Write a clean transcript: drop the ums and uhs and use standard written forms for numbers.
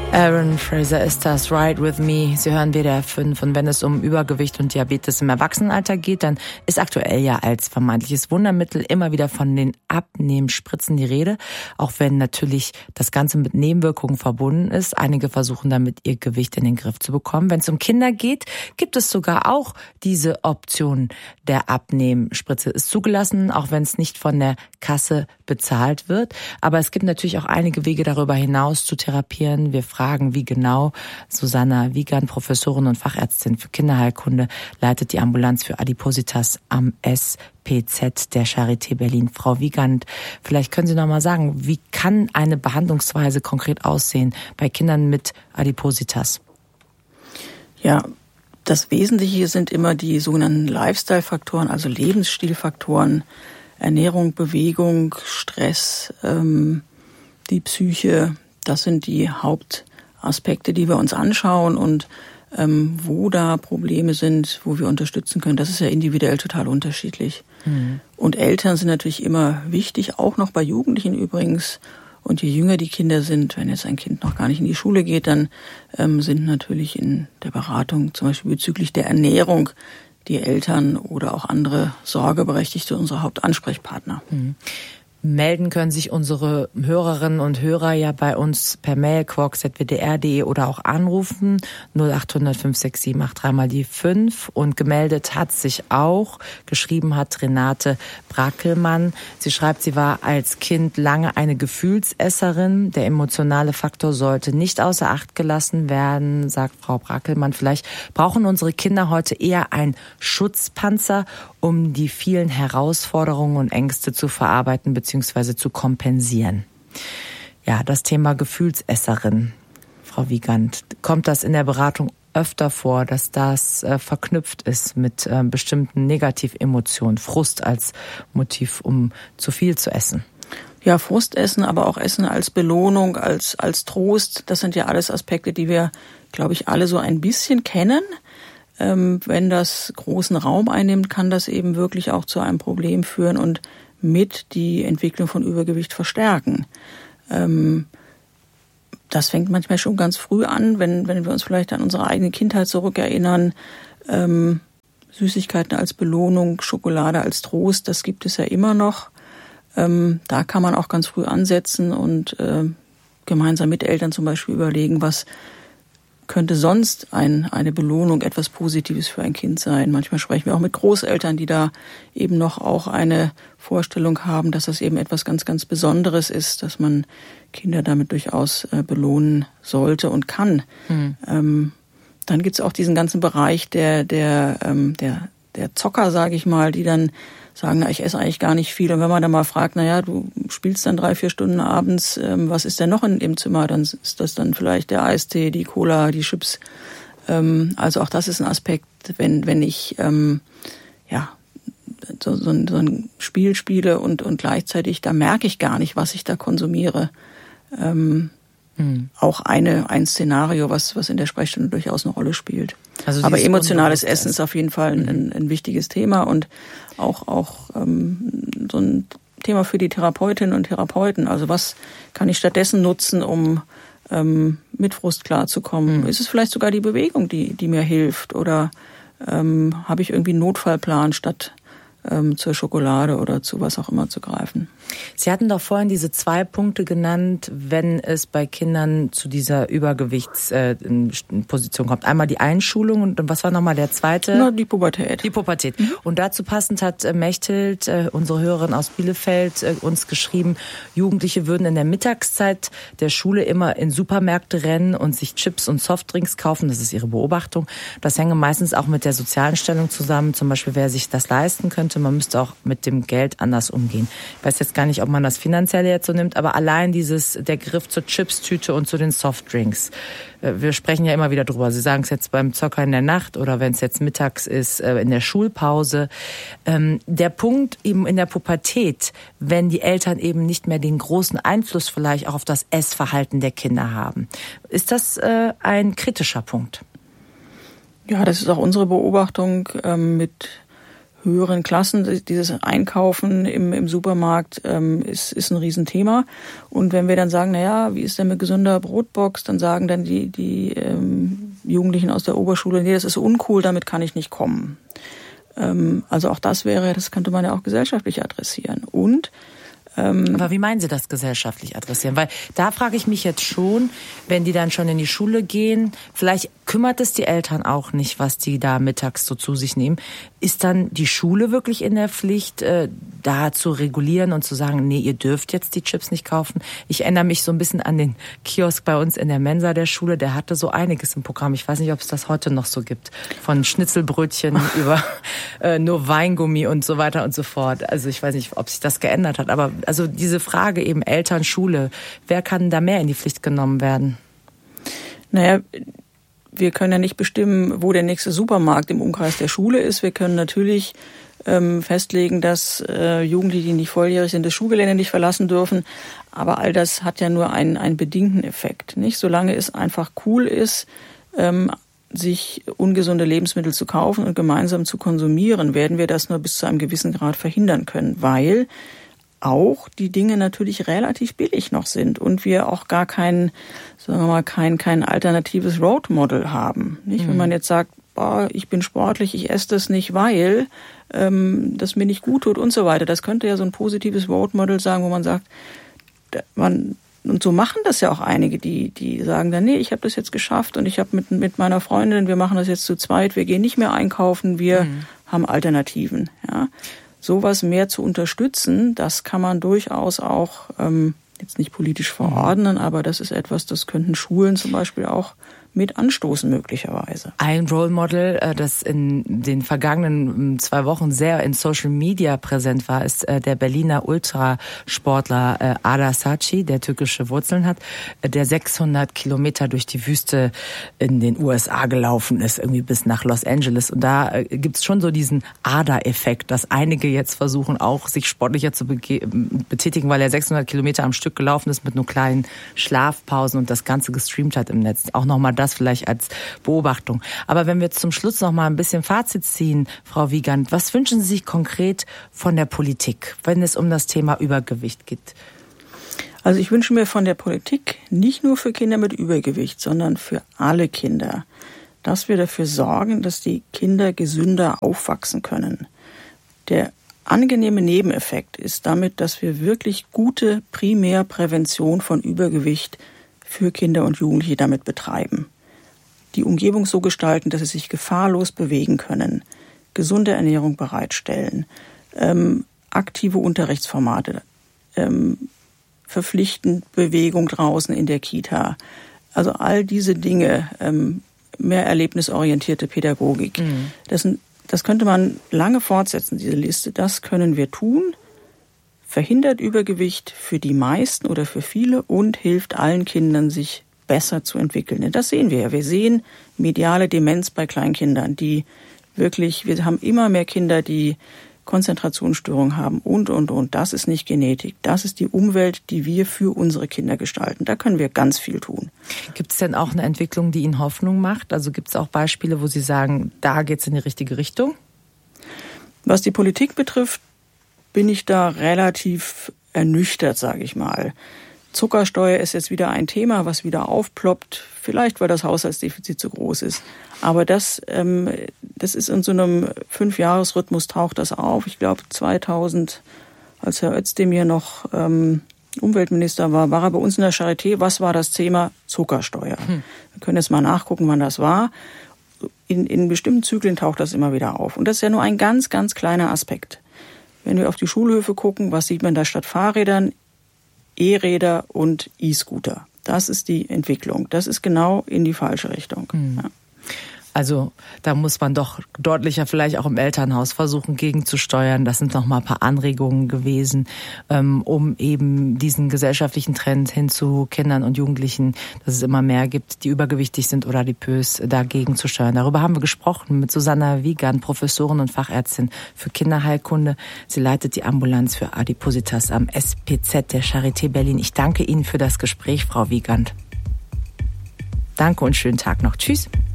Aaron Fraser ist das Ride With Me. Sie hören WDR 5 und wenn es um Übergewicht und Diabetes im Erwachsenenalter geht, dann ist aktuell ja als vermeintliches Wundermittel immer wieder von den Abnehmspritzen die Rede, auch wenn natürlich das Ganze mit Nebenwirkungen verbunden ist. Einige versuchen damit ihr Gewicht in den Griff zu bekommen. Wenn es um Kinder geht, gibt es sogar auch diese Option der Abnehmspritze. Ist zugelassen, auch wenn es nicht von der Kasse bezahlt wird. Aber es gibt natürlich auch einige Wege darüber hinaus zu therapieren. Wir fragen, wie genau. Susanna Wiegand, Professorin und Fachärztin für Kinderheilkunde, leitet die Ambulanz für Adipositas am SPZ der Charité Berlin. Frau Wiegand, vielleicht können Sie noch mal sagen, wie kann eine Behandlungsweise konkret aussehen bei Kindern mit Adipositas? Ja, das Wesentliche hier sind immer die sogenannten Lifestyle-Faktoren, also Lebensstilfaktoren, Ernährung, Bewegung, Stress, die Psyche. Das sind die Hauptaspekte, die wir uns anschauen und wo da Probleme sind, wo wir unterstützen können. Das ist ja individuell total unterschiedlich. Mhm. Und Eltern sind natürlich immer wichtig, auch noch bei Jugendlichen übrigens. Und je jünger die Kinder sind, wenn jetzt ein Kind noch gar nicht in die Schule geht, dann sind natürlich in der Beratung, zum Beispiel bezüglich der Ernährung, die Eltern oder auch andere Sorgeberechtigte unsere Hauptansprechpartner. Mhm. Melden können sich unsere Hörerinnen und Hörer ja bei uns per Mail quarks@wdr.de oder auch anrufen 0800 567 83 mal die 5. Und gemeldet hat sich auch, geschrieben hat Renate Brackelmann. Sie schreibt, sie war als Kind lange eine Gefühlsesserin. Der emotionale Faktor sollte nicht außer Acht gelassen werden, sagt Frau Brackelmann. Vielleicht brauchen unsere Kinder heute eher einen Schutzpanzer, um die vielen Herausforderungen und Ängste zu verarbeiten bzw. zu kompensieren. Ja, das Thema Gefühlsesserin, Frau Wiegand, kommt das in der Beratung öfter vor, dass das verknüpft ist mit bestimmten Negativemotionen, Frust als Motiv, um zu viel zu essen? Ja, Frustessen, aber auch Essen als Belohnung, als Trost, das sind ja alles Aspekte, die wir, glaube ich, alle so ein bisschen kennen. Wenn das großen Raum einnimmt, kann das eben wirklich auch zu einem Problem führen und mit die Entwicklung von Übergewicht verstärken. Das fängt manchmal schon ganz früh an, wenn wir uns vielleicht an unsere eigene Kindheit zurückerinnern. Süßigkeiten als Belohnung, Schokolade als Trost, das gibt es ja immer noch. Da kann man auch ganz früh ansetzen und gemeinsam mit Eltern zum Beispiel überlegen, was könnte sonst eine Belohnung, etwas Positives für ein Kind sein. Manchmal sprechen wir auch mit Großeltern, die da eben noch auch eine Vorstellung haben, dass das eben etwas ganz, ganz Besonderes ist, dass man Kinder damit durchaus belohnen sollte und kann. Mhm. Dann gibt's auch diesen ganzen Bereich der Zocker, sage ich mal, die dann sagen, na, ich esse eigentlich gar nicht viel. Und wenn man dann mal fragt, na ja, du spielst dann 3-4 Stunden abends, was ist denn noch im Zimmer? Dann ist das dann vielleicht der Eistee, die Cola, die Chips. Also auch das ist ein Aspekt, wenn ich so ein Spiel spiele und gleichzeitig, da merke ich gar nicht, was ich da konsumiere. Auch ein Szenario, was in der Sprechstunde durchaus eine Rolle spielt. Also aber emotionales Essen ist auf jeden Fall ein wichtiges Thema und auch so ein Thema für die Therapeutinnen und Therapeuten. Also was kann ich stattdessen nutzen, um mit Frust klarzukommen? Ist es vielleicht sogar die Bewegung, die mir hilft? Oder habe ich irgendwie einen Notfallplan, statt zur Schokolade oder zu was auch immer zu greifen. Sie hatten doch vorhin diese 2 Punkte genannt, wenn es bei Kindern zu dieser Übergewichtsposition kommt. Einmal die Einschulung und was war nochmal der zweite? Na, die Pubertät. Die Pubertät. Mhm. Und dazu passend hat Mechthild, unsere Hörerin aus Bielefeld, uns geschrieben, Jugendliche würden in der Mittagszeit der Schule immer in Supermärkte rennen und sich Chips und Softdrinks kaufen. Das ist ihre Beobachtung. Das hänge meistens auch mit der sozialen Stellung zusammen. Zum Beispiel, wer sich das leisten könnte, man müsste auch mit dem Geld anders umgehen. Ich weiß jetzt gar nicht, ob man das finanziell jetzt so nimmt, aber allein der Griff zur Chipstüte und zu den Softdrinks. Wir sprechen ja immer wieder drüber. Sie sagen es jetzt beim Zocker in der Nacht oder wenn es jetzt mittags ist, in der Schulpause. Der Punkt eben in der Pubertät, wenn die Eltern eben nicht mehr den großen Einfluss vielleicht auch auf das Essverhalten der Kinder haben. Ist das ein kritischer Punkt? Ja, das ist auch unsere Beobachtung mit höheren Klassen, dieses Einkaufen im Supermarkt ist ein Riesenthema. Und wenn wir dann sagen, naja, wie ist denn mit gesunder Brotbox, dann sagen dann die Jugendlichen aus der Oberschule, nee, das ist uncool, damit kann ich nicht kommen. Also auch das könnte man ja auch gesellschaftlich adressieren. Und aber wie meinen Sie das gesellschaftlich adressieren? Weil da frage ich mich jetzt schon, wenn die dann schon in die Schule gehen, vielleicht kümmert es die Eltern auch nicht, was die da mittags so zu sich nehmen. Ist dann die Schule wirklich in der Pflicht, da zu regulieren und zu sagen, nee, ihr dürft jetzt die Chips nicht kaufen? Ich erinnere mich so ein bisschen an den Kiosk bei uns in der Mensa der Schule. Der hatte so einiges im Programm. Ich weiß nicht, ob es das heute noch so gibt. Von Schnitzelbrötchen über nur Weingummi und so weiter und so fort. Also ich weiß nicht, ob sich das geändert hat. Aber also diese Frage eben Eltern, Schule, wer kann da mehr in die Pflicht genommen werden? Naja, wir können ja nicht bestimmen, wo der nächste Supermarkt im Umkreis der Schule ist. Wir können natürlich festlegen, dass Jugendliche, die nicht volljährig sind, das Schulgelände nicht verlassen dürfen. Aber all das hat ja nur einen bedingten Effekt, nicht? Solange es einfach cool ist, sich ungesunde Lebensmittel zu kaufen und gemeinsam zu konsumieren, werden wir das nur bis zu einem gewissen Grad verhindern können, weil auch die Dinge natürlich relativ billig noch sind und wir auch gar kein alternatives Road Model haben. Nicht? Wenn man jetzt sagt, ich bin sportlich, ich esse das nicht, weil das mir nicht gut tut und so weiter. Das könnte ja so ein positives Road Model sagen, wo man sagt, und so machen das ja auch einige, die sagen dann, nee, ich habe das jetzt geschafft und ich habe mit meiner Freundin, wir machen das jetzt zu zweit, wir gehen nicht mehr einkaufen, wir haben Alternativen, ja. Sowas mehr zu unterstützen, das kann man durchaus auch jetzt nicht politisch verordnen, aber das ist etwas, das könnten Schulen zum Beispiel auch mit anstoßen möglicherweise. Ein Role Model, das in den vergangenen 2 Wochen sehr in Social Media präsent war, ist der Berliner Ultrasportler Ada Saci, der türkische Wurzeln hat, der 600 Kilometer durch die Wüste in den USA gelaufen ist, irgendwie bis nach Los Angeles. Und da gibt's schon so diesen Ada-Effekt, dass einige jetzt versuchen, auch sich sportlicher zu betätigen, weil er 600 Kilometer am Stück gelaufen ist mit nur kleinen Schlafpausen und das Ganze gestreamt hat im Netz. Auch nochmal das vielleicht als Beobachtung. Aber wenn wir jetzt zum Schluss noch mal ein bisschen Fazit ziehen, Frau Wiegand, was wünschen Sie sich konkret von der Politik, wenn es um das Thema Übergewicht geht? Also ich wünsche mir von der Politik nicht nur für Kinder mit Übergewicht, sondern für alle Kinder, dass wir dafür sorgen, dass die Kinder gesünder aufwachsen können. Der angenehme Nebeneffekt ist damit, dass wir wirklich gute Primärprävention von Übergewicht für Kinder und Jugendliche damit betreiben. Die Umgebung so gestalten, dass sie sich gefahrlos bewegen können, gesunde Ernährung bereitstellen, aktive Unterrichtsformate, verpflichtend Bewegung draußen in der Kita. Also all diese Dinge, mehr erlebnisorientierte Pädagogik. Das könnte man lange fortsetzen, diese Liste. Das können wir tun. Verhindert Übergewicht für die meisten oder für viele und hilft allen Kindern, sich besser zu entwickeln. Denn das sehen wir ja. Wir sehen mediale Demenz bei Kleinkindern, die wirklich, wir haben immer mehr Kinder, die Konzentrationsstörungen haben und. Das ist nicht Genetik. Das ist die Umwelt, die wir für unsere Kinder gestalten. Da können wir ganz viel tun. Gibt es denn auch eine Entwicklung, die Ihnen Hoffnung macht? Also gibt es auch Beispiele, wo Sie sagen, da geht es in die richtige Richtung? Was die Politik betrifft, bin ich da relativ ernüchtert, sage ich mal. Zuckersteuer ist jetzt wieder ein Thema, was wieder aufploppt. Vielleicht, weil das Haushaltsdefizit zu groß ist. Aber das ist in so einem 5-Jahres-Rhythmus taucht das auf. Ich glaube 2000, als Herr Özdemir noch Umweltminister war er bei uns in der Charité. Was war das Thema? Zuckersteuer. Wir können jetzt mal nachgucken, wann das war. In bestimmten Zyklen taucht das immer wieder auf. Und das ist ja nur ein ganz, ganz kleiner Aspekt. Wenn wir auf die Schulhöfe gucken, was sieht man da statt Fahrrädern? E-Räder und E-Scooter. Das ist die Entwicklung. Das ist genau in die falsche Richtung. Ja. Also da muss man doch deutlicher vielleicht auch im Elternhaus versuchen gegenzusteuern. Das sind noch mal ein paar Anregungen gewesen, um eben diesen gesellschaftlichen Trend hin zu Kindern und Jugendlichen, dass es immer mehr gibt, die übergewichtig sind oder adipös, dagegen zu steuern. Darüber haben wir gesprochen mit Susanna Wiegand, Professorin und Fachärztin für Kinderheilkunde. Sie leitet die Ambulanz für Adipositas am SPZ der Charité Berlin. Ich danke Ihnen für das Gespräch, Frau Wiegand. Danke und schönen Tag noch. Tschüss.